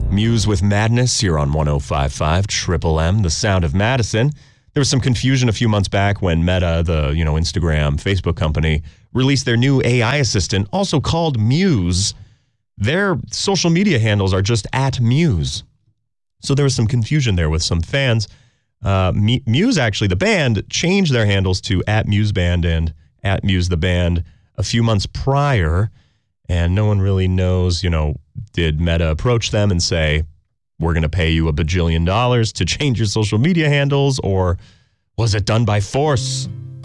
Muse with Madness here on 105.5 Triple M, the sound of Madison. There was some confusion a few months back when Meta, the Instagram, Facebook company, released their new AI assistant, also called Muse. Their social media handles are just @Muse. So there was some confusion there with some fans. Muse, actually, the band, changed their handles to @MuseBand and @MuseTheBand a few months prior, and no one really knows, did Meta approach them and say, we're going to pay you $1 bajillion to change your social media handles, or was it done by force?